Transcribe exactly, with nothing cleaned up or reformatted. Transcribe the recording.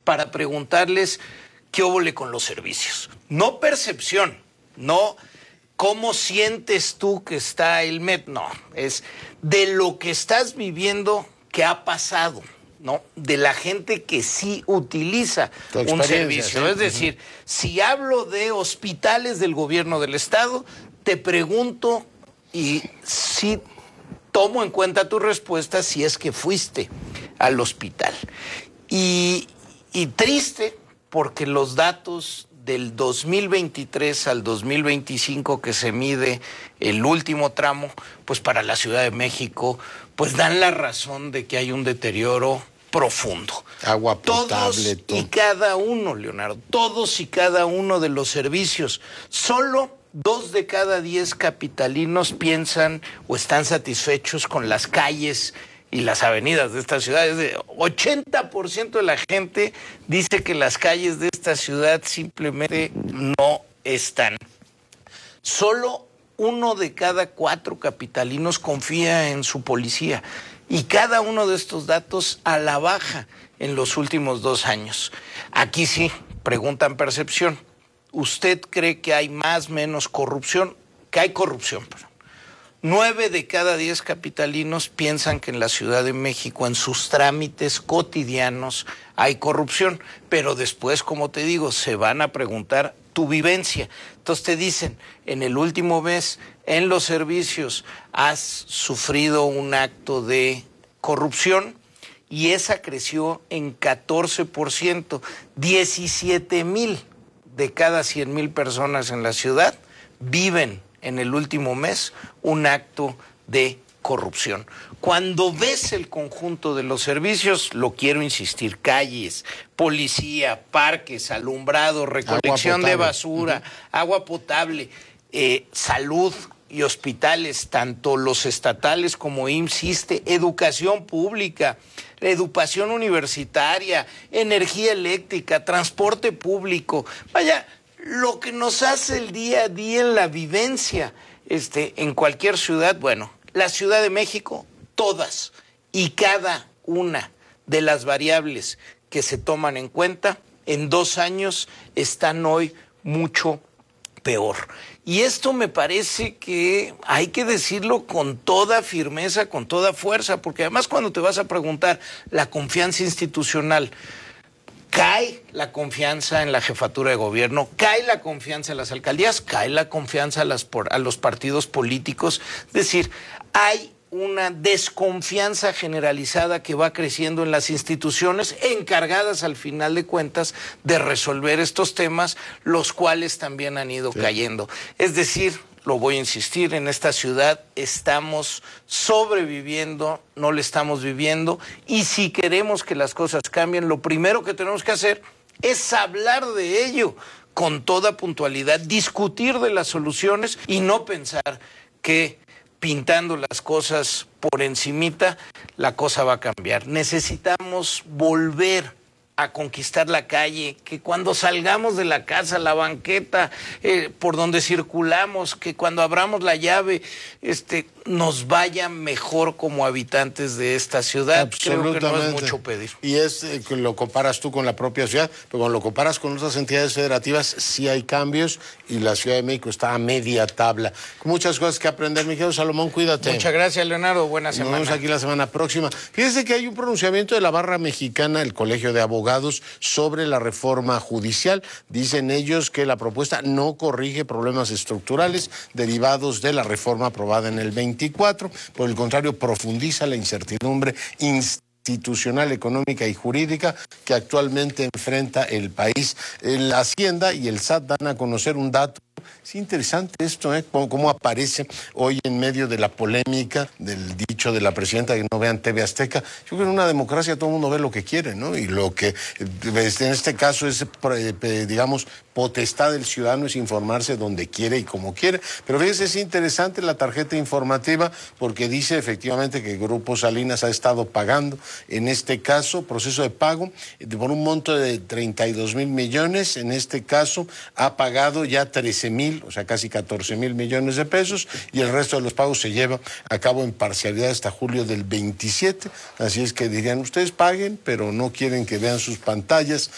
para preguntarles qué óvole con los servicios. No percepción, no cómo sientes tú que está el M E P, no, es de lo que estás viviendo, que ha pasado, ¿no? De la gente que sí utiliza un servicio. ¿Sí? Es decir, uh-huh. si hablo de hospitales del gobierno del estado, te pregunto y sí tomo en cuenta tu respuesta si es que fuiste al hospital. Y, y triste porque los datos del dos mil veintitrés al dos mil veinticinco que se mide el último tramo, pues para la Ciudad de México, pues dan la razón de que hay un deterioro profundo. Agua potable. Todos y cada uno, Leonardo, todos y cada uno de los servicios, solo dos de cada diez capitalinos piensan o están satisfechos con las calles y las avenidas de esta ciudad. Es de ochenta por ciento de la gente dice que las calles de esta ciudad simplemente no están. Solo uno de cada cuatro capitalinos confía en su policía y cada uno de estos datos a la baja en los últimos dos años. Aquí sí, preguntan percepción. ¿Usted cree que hay más, menos corrupción? Que hay corrupción, perdón. Nueve de cada diez capitalinos piensan que en la Ciudad de México, en sus trámites cotidianos, hay corrupción. Pero después, como te digo, se van a preguntar tu vivencia. Entonces te dicen, en el último mes, en los servicios, has sufrido un acto de corrupción y esa creció en catorce por ciento. diecisiete mil de cada cien mil personas en la ciudad viven en el último mes un acto de corrupción. Cuando ves el conjunto de los servicios, lo quiero insistir, calles, policía, parques, alumbrado, recolección de basura, uh-huh. agua potable, eh, salud y hospitales, tanto los estatales como I M S S, ISSSTE, educación pública, educación universitaria, energía eléctrica, transporte público, vaya, lo que nos hace el día a día en la vivencia este, en cualquier ciudad. Bueno, la Ciudad de México, todas y cada una de las variables que se toman en cuenta, en dos años están hoy mucho peor. Y esto me parece que hay que decirlo con toda firmeza, con toda fuerza, porque además cuando te vas a preguntar la confianza institucional, cae la confianza en la jefatura de gobierno, cae la confianza en las alcaldías, cae la confianza a, las, a los partidos políticos. Es decir, hay una desconfianza generalizada que va creciendo en las instituciones encargadas al final de cuentas de resolver estos temas, los cuales también han ido sí. cayendo. Es decir, lo voy a insistir, en esta ciudad estamos sobreviviendo, no le estamos viviendo, y si queremos que las cosas cambien, lo primero que tenemos que hacer es hablar de ello con toda puntualidad, discutir de las soluciones y no pensar que pintando las cosas por encimita, la cosa va a cambiar. Necesitamos volver a conquistar la calle, que cuando salgamos de la casa, la banqueta, eh, por donde circulamos, que cuando abramos la llave, este, nos vaya mejor como habitantes de esta ciudad. Creo que no es mucho pedir. Y es eh, que lo comparas tú con la propia ciudad, pero cuando lo comparas con otras entidades federativas, sí hay cambios y la Ciudad de México está a media tabla. Muchas cosas que aprender, mi querido Salomón, cuídate. Muchas gracias, Leonardo. Buena semana. Nos vemos aquí la semana próxima. Fíjese que hay un pronunciamiento de la barra mexicana, el Colegio de Abogados, sobre la reforma judicial. Dicen ellos que la propuesta no corrige problemas estructurales derivados de la reforma aprobada en el veinticuatro, por el contrario, profundiza la incertidumbre institucional, económica y jurídica que actualmente enfrenta el país. La Hacienda y el S A T dan a conocer un dato. Es interesante esto, ¿eh? Cómo, cómo aparece hoy en medio de la polémica del dicho de la presidenta que no vean T V Azteca. Yo creo que en una democracia todo el mundo ve lo que quiere, ¿no? Y lo que en este caso es, digamos, potestad del ciudadano es informarse donde quiere y como quiere. Pero fíjese, es interesante la tarjeta informativa porque dice efectivamente que Grupo Salinas ha estado pagando, en este caso, proceso de pago, por un monto de treinta y dos mil millones, en este caso ha pagado ya trece mil, o sea, casi catorce mil millones de pesos, y el resto de los pagos se lleva a cabo en parcialidad hasta julio del veintisiete. Así es que dirían, ustedes paguen, pero no quieren que vean sus pantallas